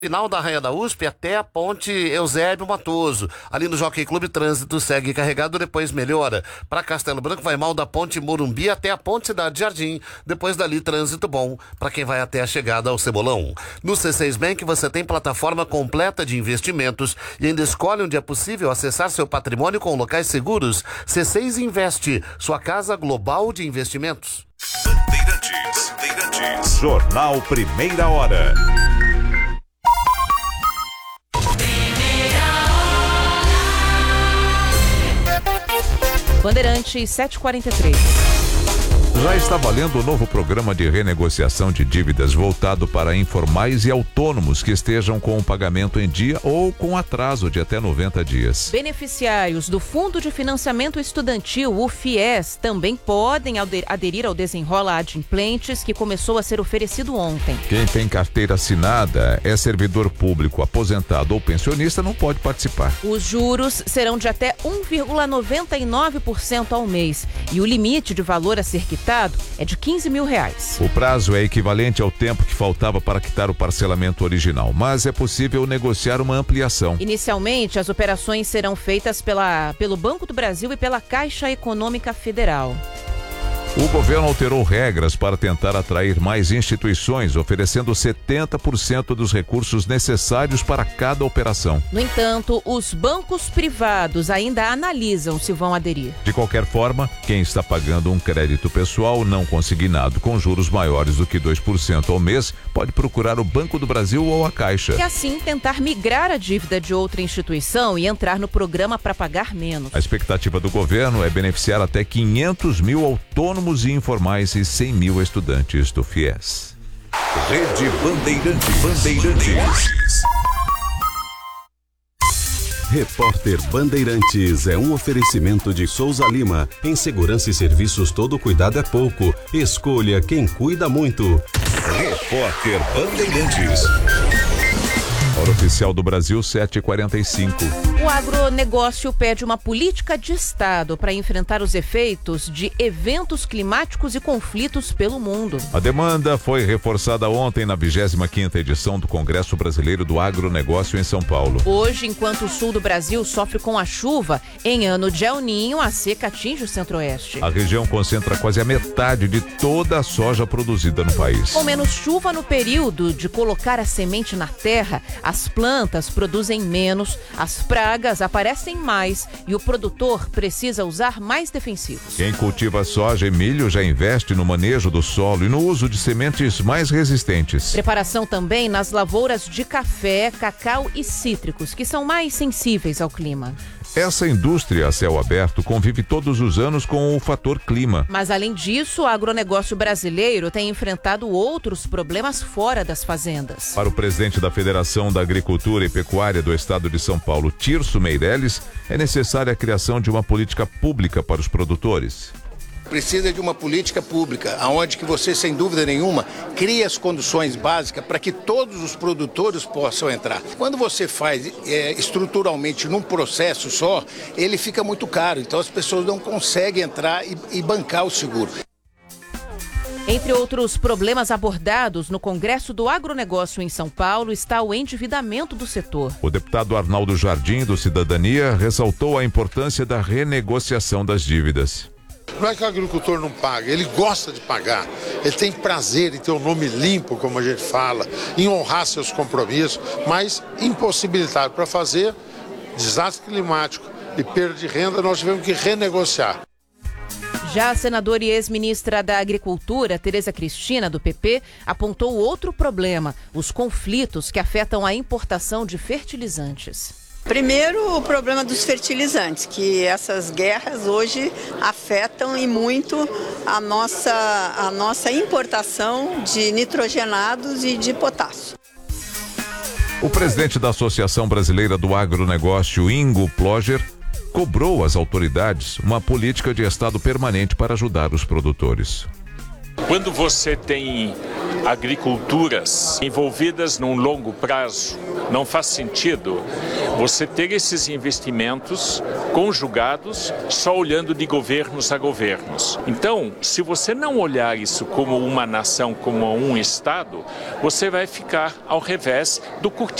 Final da Rainha da USP até a ponte Eusébio Matoso. Ali no Jockey Clube, trânsito segue carregado, depois melhora. Para Castelo Branco vai mal da ponte Morumbi até a ponte Cidade Jardim. Depois dali, trânsito bom para quem vai até a chegada ao Cebolão. No C6 Bank você tem plataforma completa de investimentos e ainda escolhe onde é possível acessar seu patrimônio com locais seguros. C6 Investe, sua casa global de investimentos. Bandeirantes. Jornal Primeira Hora. Bandeirantes 743. Já está valendo o novo programa de renegociação de dívidas voltado para informais e autônomos que estejam com o pagamento em dia ou com atraso de até 90 dias. Beneficiários do Fundo de Financiamento Estudantil, o FIES, também podem aderir ao Desenrola Adimplentes, que começou a ser oferecido ontem. Quem tem carteira assinada, é servidor público, aposentado ou pensionista, não pode participar. Os juros serão de até 1,99% ao mês e o limite de valor a ser quitado é de R$15 mil. O prazo é equivalente ao tempo que faltava para quitar o parcelamento original, mas é possível negociar uma ampliação. Inicialmente, as operações serão feitas pelo Banco do Brasil e pela Caixa Econômica Federal. O governo alterou regras para tentar atrair mais instituições, oferecendo 70% dos recursos necessários para cada operação. No entanto, os bancos privados ainda analisam se vão aderir. De qualquer forma, quem está pagando um crédito pessoal não consignado com juros maiores do que 2% ao mês pode procurar o Banco do Brasil ou a Caixa. E assim tentar migrar a dívida de outra instituição e entrar no programa para pagar menos. A expectativa do governo é beneficiar até 500 mil autônomos e informais e 100 mil estudantes do FIES. Rede Bandeirantes. Repórter Bandeirantes é um oferecimento de Souza Lima. Em segurança e serviços, todo cuidado é pouco. Escolha quem cuida muito. Repórter Bandeirantes. Hora oficial do Brasil, 7h45. O agronegócio pede uma política de Estado para enfrentar os efeitos de eventos climáticos e conflitos pelo mundo. A demanda foi reforçada ontem na 25ª edição do Congresso Brasileiro do Agronegócio em São Paulo. Hoje, enquanto o sul do Brasil sofre com a chuva, em ano de El Niño, a seca atinge o centro-oeste. A região concentra quase a metade de toda a soja produzida no país. Com menos chuva no período de colocar a semente na terra, as plantas produzem menos, as pragas aparecem mais e o produtor precisa usar mais defensivos. Quem cultiva soja e milho já investe no manejo do solo e no uso de sementes mais resistentes. Preparação também nas lavouras de café, cacau e cítricos, que são mais sensíveis ao clima. Essa indústria a céu aberto convive todos os anos com o fator clima. Mas além disso, o agronegócio brasileiro tem enfrentado outros problemas fora das fazendas. Para o presidente da Federação da Agricultura e Pecuária do Estado de São Paulo, Tirso Meirelles, é necessária a criação de uma política pública para os produtores. Precisa de uma política pública, onde que você, sem dúvida nenhuma, cria as condições básicas para que todos os produtores possam entrar. Quando você faz estruturalmente num processo só, ele fica muito caro, então as pessoas não conseguem entrar e bancar o seguro. Entre outros problemas abordados no Congresso do Agronegócio em São Paulo está o endividamento do setor. O deputado Arnaldo Jardim, do Cidadania, ressaltou a importância da renegociação das dívidas. Não é que o agricultor não paga, ele gosta de pagar, ele tem prazer em ter o nome limpo, como a gente fala, em honrar seus compromissos, mas impossibilitado para fazer desastre climático e perda de renda, nós tivemos que renegociar. Já a senadora e ex-ministra da Agricultura, Tereza Cristina, do PP, apontou outro problema, os conflitos que afetam a importação de fertilizantes. Primeiro, o problema dos fertilizantes, que essas guerras hoje afetam e muito a nossa importação de nitrogenados e de potássio. O presidente da Associação Brasileira do Agronegócio, Ingo Ploger, cobrou às autoridades uma política de Estado permanente para ajudar os produtores. Quando você tem agriculturas envolvidas num longo prazo. Não faz sentido você ter esses investimentos conjugados só olhando de governos a governos. Então, se você não olhar isso como uma nação, como um Estado, você vai ficar ao revés do